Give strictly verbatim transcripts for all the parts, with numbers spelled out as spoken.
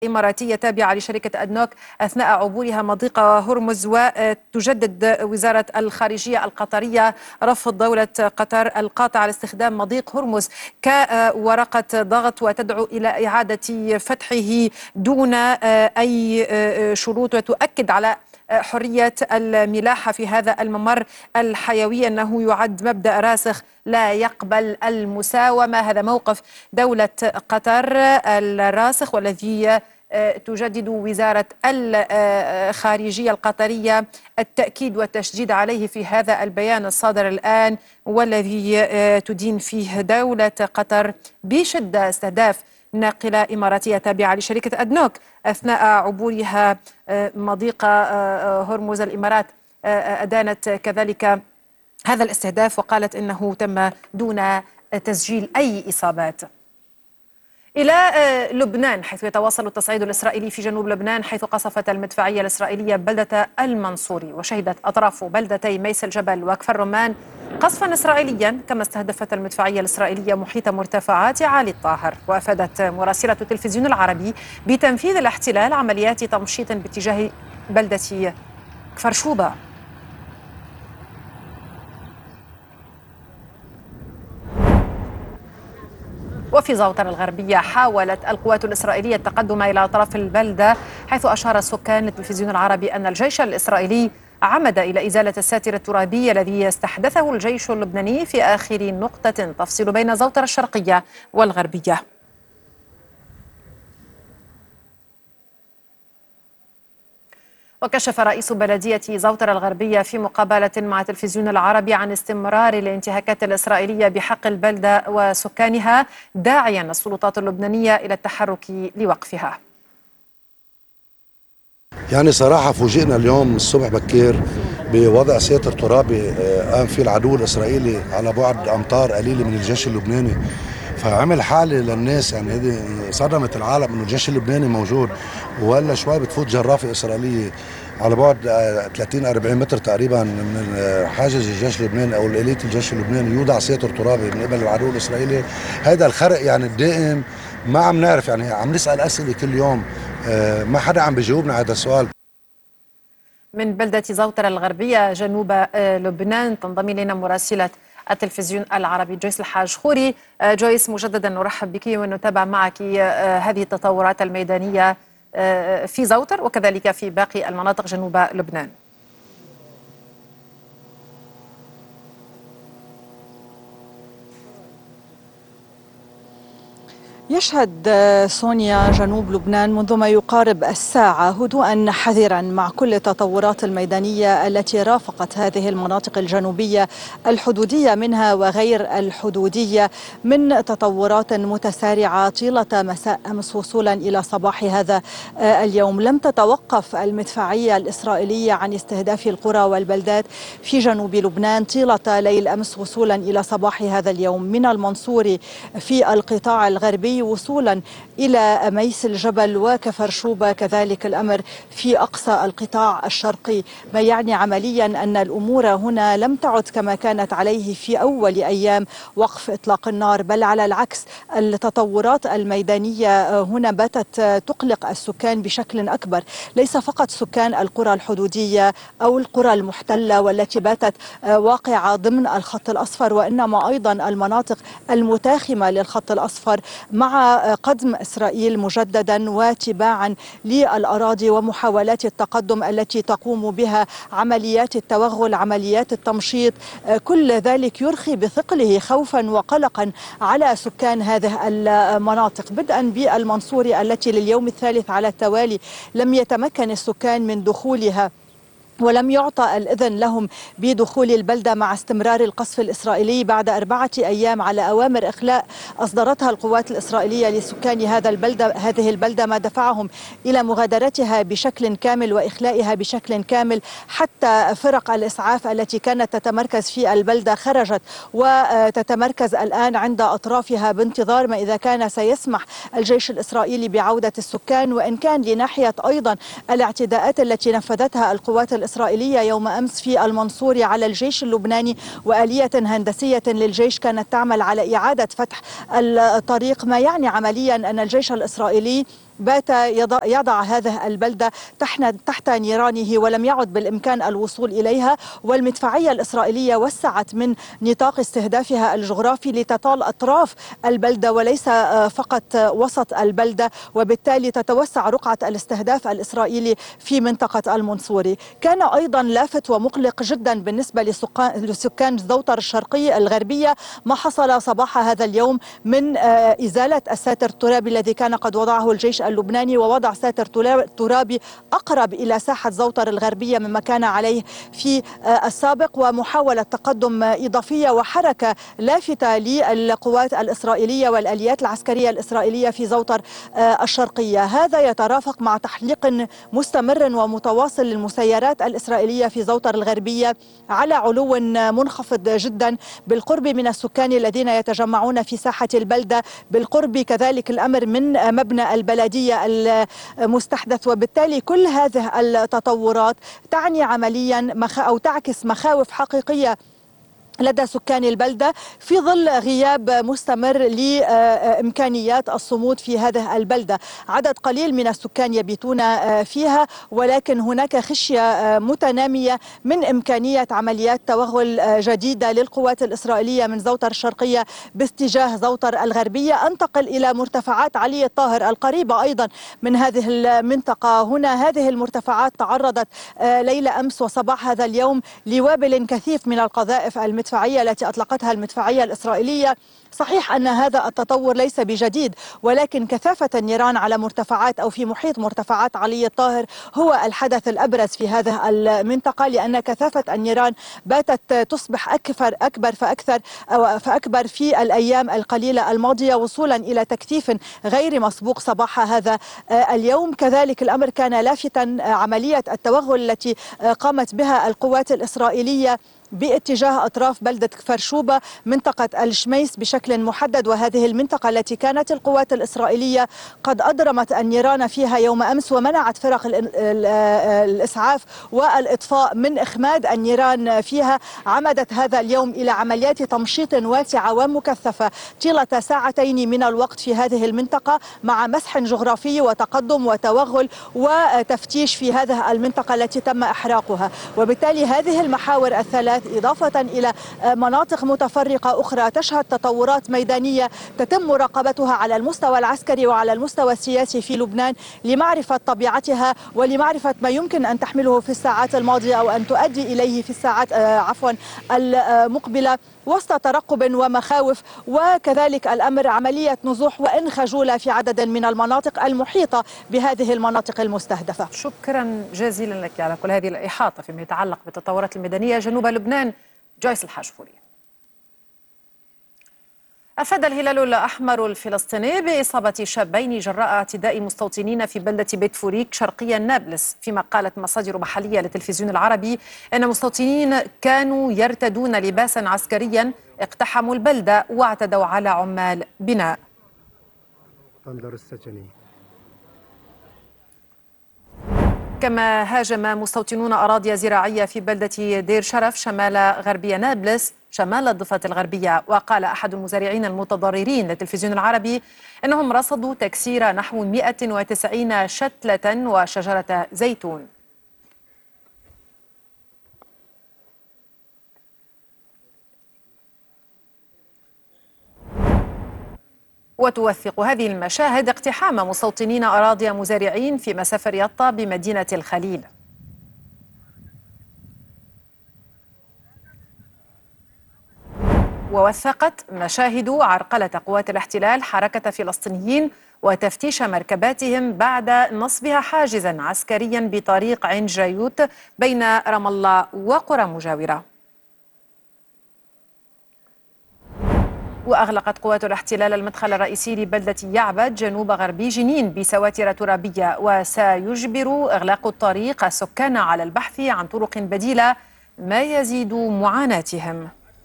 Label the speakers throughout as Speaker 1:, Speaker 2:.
Speaker 1: إماراتية تابعة لشركة أدنوك أثناء عبورها مضيق هرمز. وتجدد وزارة الخارجية القطرية رفض دولة قطر القاطع على استخدام مضيق هرمز كورقة ضغط، وتدعو إلى إعادة فتحه دون أي شروط، وتؤكد على حرية الملاحة في هذا الممر الحيوي، أنه يعد مبدأ راسخ لا يقبل المساومة. هذا موقف دولة قطر الراسخ والذي تجدد وزارة الخارجية القطرية التأكيد والتشديد عليه في هذا البيان الصادر الآن، والذي تدين فيه دولة قطر بشدة استهداف ناقلة إماراتية تابعة لشركة أدنوك أثناء عبورها مضيق هرمز. الإمارات أدانت كذلك هذا الاستهداف وقالت إنه تم دون تسجيل أي إصابات. إلى لبنان، حيث يتواصل التصعيد الإسرائيلي في جنوب لبنان، حيث قصفت المدفعية الإسرائيلية بلدة المنصوري، وشهدت أطراف بلدتي ميس الجبل وكفر رمان قصفا إسرائيليا، كما استهدفت المدفعية الإسرائيلية محيط مرتفعات عالي الطاهر. وأفادت مراسلة التلفزيون العربي بتنفيذ الاحتلال عمليات تمشيط باتجاه بلدة كفر شوبة. وفي زوطر الغربية، حاولت القوات الإسرائيلية التقدم إلى أطراف البلدة، حيث أشار السكان للتلفزيون العربي أن الجيش الإسرائيلي عمد إلى إزالة الساتر الترابي الذي استحدثه الجيش اللبناني في آخر نقطة تفصل بين زوطر الشرقية والغربية. وكشف رئيس بلدية زوطر الغربية في مقابلة مع التلفزيون العربي عن استمرار الانتهاكات الإسرائيلية بحق البلدة وسكانها، داعيا السلطات اللبنانية إلى التحرك لوقفها.
Speaker 2: يعني صراحة فوجئنا اليوم الصبح بكير بوضع ساتر ترابي قام فيه العدو الإسرائيلي على بعد أمتار قليلة من الجيش اللبناني، فعمل حالة للناس، يعني هذه صدمت العالم انه الجيش اللبناني موجود. ولا شوي بتفوت جرافة إسرائيلية على بعد ثلاثين أربعين متر تقريبا من حاجز الجيش اللبناني او الاليت الجيش اللبناني، يوضع ساتر ترابي من قبل العدو الإسرائيلي. هذا الخرق يعني الدائم، ما عم نعرف، يعني عم نسأل أسئلة كل يوم، ما حدا عم بيجاوبنا على هذا السؤال.
Speaker 1: من بلدة زوطر الغربية جنوب لبنان تنضم إلينا مراسلة التلفزيون العربي جويس الحاج خوري. جويس، مجددا نرحب بك ونتابع معك هذه التطورات الميدانية في زوطر وكذلك في باقي المناطق جنوب لبنان.
Speaker 3: يشهد سونيا جنوب لبنان منذ ما يقارب الساعة هدوءا حذرا مع كل التطورات الميدانية التي رافقت هذه المناطق الجنوبية الحدودية منها وغير الحدودية من تطورات متسارعة طيلة مساء أمس وصولا إلى صباح هذا اليوم. لم تتوقف المدفعية الإسرائيلية عن استهداف القرى والبلدات في جنوب لبنان طيلة ليل أمس وصولا إلى صباح هذا اليوم، من المنصوري في القطاع الغربي وصولا إلى ميس الجبل وكفر شوبة، كذلك الأمر في أقصى القطاع الشرقي، ما يعني عمليا أن الأمور هنا لم تعد كما كانت عليه في أول أيام وقف إطلاق النار، بل على العكس التطورات الميدانية هنا باتت تقلق السكان بشكل أكبر، ليس فقط سكان القرى الحدودية أو القرى المحتلة والتي باتت واقعة ضمن الخط الأصفر، وإنما أيضا المناطق المتاخمة للخط الأصفر، مع قدم إسرائيل مجددا وتباعا للأراضي ومحاولات التقدم التي تقوم بها عمليات التوغل، عمليات التمشيط، كل ذلك يرخي بثقله خوفا وقلقا على سكان هذه المناطق، بدءا بالمنصوري التي لليوم الثالث على التوالي لم يتمكن السكان من دخولها ولم يعطى الإذن لهم بدخول البلدة مع استمرار القصف الإسرائيلي بعد أربعة أيام على أوامر إخلاء أصدرتها القوات الإسرائيلية لسكان هذا البلدة هذه البلدة، ما دفعهم إلى مغادرتها بشكل كامل وإخلائها بشكل كامل، حتى فرق الإسعاف التي كانت تتمركز في البلدة خرجت وتتمركز الآن عند أطرافها بانتظار ما إذا كان سيسمح الجيش الإسرائيلي بعودة السكان، وإن كان لناحية أيضا الاعتداءات التي نفذتها القوات الإسرائيلية الإسرائيلية يوم أمس في المنصوري على الجيش اللبناني، وآلية هندسية للجيش كانت تعمل على إعادة فتح الطريق، ما يعني عمليا أن الجيش الإسرائيلي بات يضع هذه البلدة تحت نيرانه ولم يعد بالإمكان الوصول إليها، والمدفعية الإسرائيلية وسعت من نطاق استهدافها الجغرافي لتطال أطراف البلدة وليس فقط وسط البلدة، وبالتالي تتوسع رقعة الاستهداف الإسرائيلي في منطقة المنصوري. كان أيضا لافت ومقلق جدا بالنسبة لسكان زوطر الشرقية الغربية ما حصل صباح هذا اليوم من إزالة الساتر الترابي الذي كان قد وضعه الجيش اللبناني، ووضع ساتر ترابي أقرب إلى ساحة زوطر الغربية مما كان عليه في السابق، ومحاولة تقدم إضافية وحركة لافتة للقوات الإسرائيلية والآليات العسكرية الإسرائيلية في زوطر الشرقية. هذا يترافق مع تحليق مستمر ومتواصل للمسيرات الإسرائيلية في زوطر الغربية على علو منخفض جدا، بالقرب من السكان الذين يتجمعون في ساحة البلدة، بالقرب كذلك الأمر من مبنى البلدية المستحدث. وبالتالي كل هذه التطورات تعني عمليا مخ أو تعكس مخاوف حقيقية لدى سكان البلدة في ظل غياب مستمر لإمكانيات الصمود في هذه البلدة. عدد قليل من السكان يبيتون فيها، ولكن هناك خشية متنامية من إمكانية عمليات توغل جديدة للقوات الإسرائيلية من زوطر الشرقية باتجاه زوطر الغربية. أنتقل إلى مرتفعات علي الطاهر القريبة أيضا من هذه المنطقة. هنا هذه المرتفعات تعرضت ليلة أمس وصباح هذا اليوم لوابل كثيف من القذائف المدفعية التي أطلقتها المدفعية الإسرائيلية. صحيح أن هذا التطور ليس بجديد، ولكن كثافة النيران على مرتفعات أو في محيط مرتفعات علي الطاهر هو الحدث الأبرز في هذه المنطقة، لأن كثافة النيران باتت تصبح أكثر أكبر فأكثر أو فأكبر في الأيام القليلة الماضية، وصولا إلى تكثيف غير مسبوق صباح هذا اليوم. كذلك الأمر كان لافتا عملية التوغل التي قامت بها القوات الإسرائيلية باتجاه أطراف بلدة كفر شوبة منطقة الشميس بشكل محدد، وهذه المنطقة التي كانت القوات الإسرائيلية قد أضرمت النيران فيها يوم أمس ومنعت فرق الإسعاف والإطفاء من إخماد النيران فيها. عمدت هذا اليوم إلى عمليات تمشيط واسعة ومكثفة طيلة ساعتين من الوقت في هذه المنطقة، مع مسح جغرافي وتقدم وتوغل وتفتيش في هذه المنطقة التي تم إحراقها. وبالتالي هذه المحاور الثلاث إضافة إلى مناطق متفرقة أخرى تشهد تطورات ميدانية تتم مراقبتها على المستوى العسكري وعلى المستوى السياسي في لبنان لمعرفة طبيعتها ولمعرفة ما يمكن أن تحمله في الساعات الماضية أو أن تؤدي إليه في الساعات عفوا المقبلة، وسط ترقب ومخاوف. وكذلك الأمر عملية نزوح وإن خجولة في عدد من المناطق المحيطة بهذه المناطق المستهدفة.
Speaker 1: شكرا جزيلا لك على كل هذه الإحاطة فيما يتعلق بالتطورات الميدانية جنوب لبنان. جويس الحاجفوري. أفاد الهلال الأحمر الفلسطيني بإصابة شابين جراء اعتداء مستوطنين في بلدة بيت فوريك شرقيا نابلس، فيما قالت مصادر محلية للتلفزيون العربي أن مستوطنين كانوا يرتدون لباسا عسكريا اقتحموا البلدة واعتدوا على عمال بناء. كما هاجم مستوطنون أراضي زراعية في بلدة دير شرف شمال غربية نابلس شمال الضفة الغربية. وقال أحد المزارعين المتضررين للتلفزيون العربي أنهم رصدوا تكسير نحو مئة وتسعين شتلة وشجرة زيتون. وتوثق هذه المشاهد اقتحام مستوطنين أراضي مزارعين في مسافة رياضة بمدينة الخليل. ووثقت مشاهد عرقلة قوات الاحتلال حركة فلسطينيين وتفتيش مركباتهم بعد نصبها حاجزا عسكريا بطريق عين جايوت بين رام الله وقرى مجاورة. وأغلقت قوات الاحتلال المدخل الرئيسي لبلدة يعبد جنوب غربي جنين بسواتر ترابية، وسيجبر إغلاق الطريق السكان على البحث عن طرق بديلة ما يزيد معاناتهم.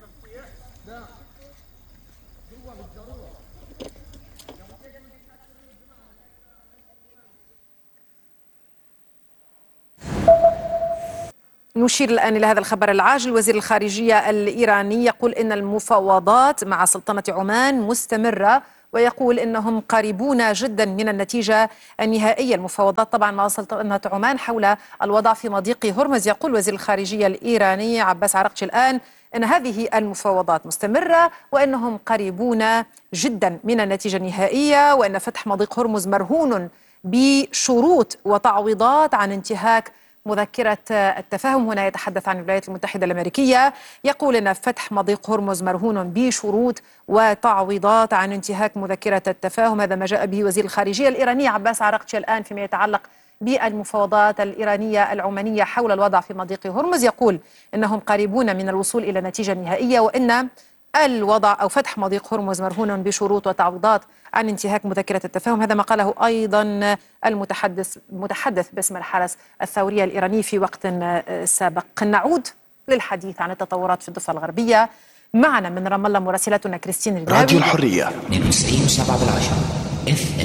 Speaker 1: نشير الآن إلى هذا الخبر العاجل. وزير الخارجية الإيراني يقول إن المفاوضات مع سلطنة عمان مستمرة ويقول إنهم قريبون جدا من النتيجة النهائية. المفاوضات طبعا مع سلطنة عمان حول الوضع في مضيق هرمز. يقول وزير الخارجية الإيراني عباس عراقچي الآن أن هذه المفاوضات مستمرة وأنهم قريبون جدا من النتيجة النهائية، وأن فتح مضيق هرمز مرهون بشروط وتعويضات عن انتهاك مذكرة التفاهم. هنا يتحدث عن الولايات المتحدة الأمريكية، يقول أن فتح مضيق هرمز مرهون بشروط وتعويضات عن انتهاك مذكرة التفاهم. هذا ما جاء به وزير الخارجية الإيراني عباس عراقچي الآن فيما يتعلق بالمفاوضات الإيرانية العمانية حول الوضع في مضيق هرمز. يقول إنهم قريبون من الوصول إلى نتيجة نهائية، وإن الوضع أو فتح مضيق هرمز مرهون بشروط وتعويضات عن انتهاك مذكرة التفاهم. هذا ما قاله أيضا المتحدث المتحدث باسم الحرس الثوري الإيراني في وقت سابق. نعود للحديث عن التطورات في الضفة الغربية. معنا من رام الله مراسلتنا كريستين الرناوي.
Speaker 4: راديو الحرية اثنين وتسعين وسبعة بالعشرة اف